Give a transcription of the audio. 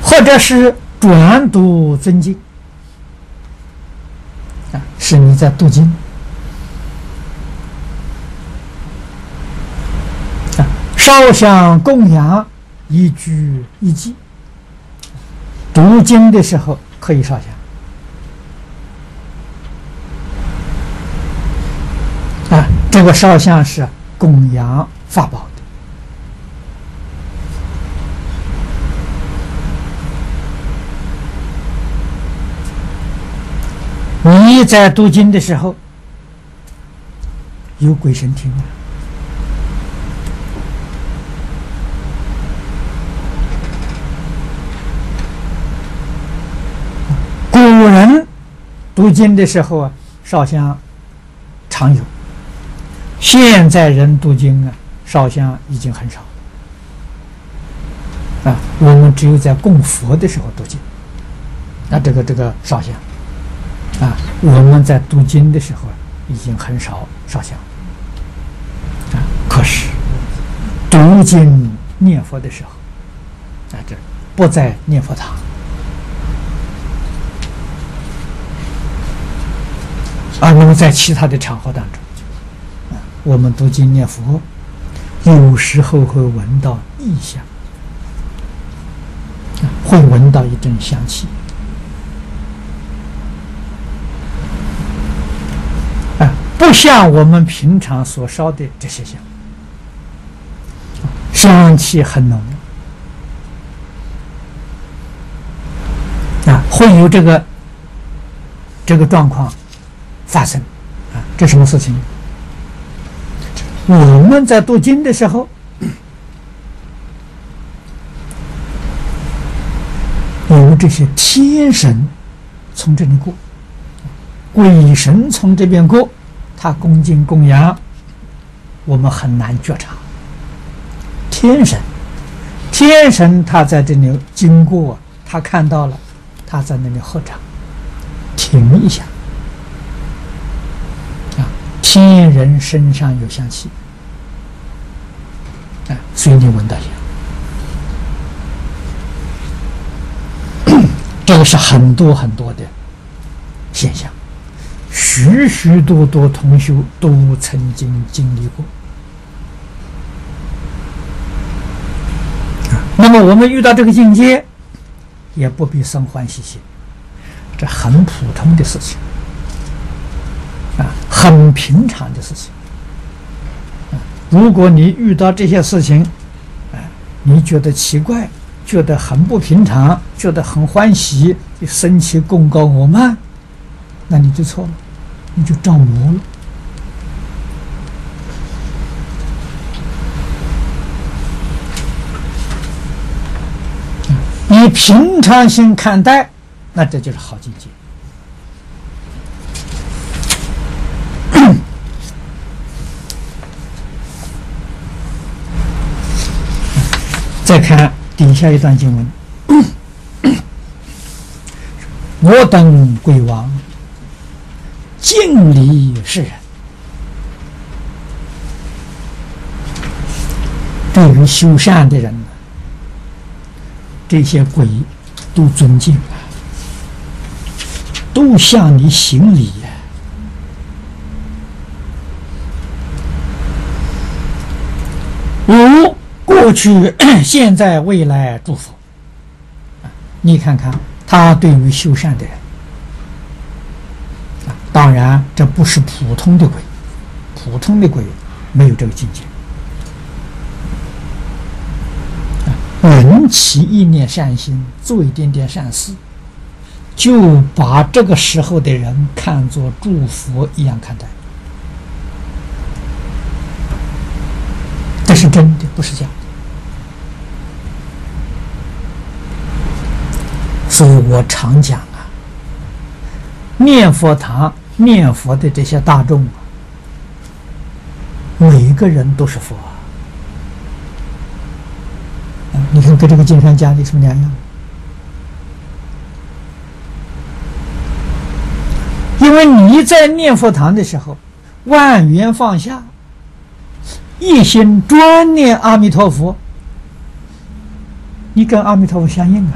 或者是转读尊经啊，是你在读经啊，烧香供养一句一记，读经的时候可以烧香啊，这个烧香是供养法宝的。你在读经的时候，有鬼神听啊。古人读经的时候啊，烧香常有。现在人读经啊，烧香已经很少啊。我们只有在供佛的时候读经，那这个烧香啊，我们在读经的时候已经很少烧香啊。可是读经念佛的时候啊，这不在念佛堂啊，那么在其他的场合当中啊，我们读经念佛，有时候会闻到异香啊，会闻到一阵香气。不像我们平常所烧的这些香，香气很浓啊，会有这个状况发生啊。这什么事情？我们在读经的时候，有这些天神从这里过，鬼神从这边过。他恭敬供养，我们很难觉察。天神他在这里经过，他看到了，他在那里合掌，停一下啊。天人身上有香气啊，所以你闻到香，这个是很多很多的现象。许许多多同修都曾经经历过那么我们遇到这个境界，也不必生欢喜心，这很普通的事情啊，很平常的事情如果你遇到这些事情你觉得奇怪，觉得很不平常，觉得很欢喜，你升起功高我慢，那你就错了，你就着魔了。以平常心看待，那这就是好境界。再看底下一段经文，我等鬼王敬礼世人，对于修善的人，这些鬼都尊敬都向你行礼如过去、现在、未来祝福。你看看他对于修善的人，当然这不是普通的鬼，普通的鬼没有这个境界。人起一念善心，做一点点善事，就把这个时候的人看作祝福一样看待。这是真的，不是假的。所以我常讲念佛堂念佛的这些大众每一个人都是佛你看跟这个金山家里什么两样？因为你在念佛堂的时候，万缘放下，一心专念阿弥陀佛，你跟阿弥陀佛相应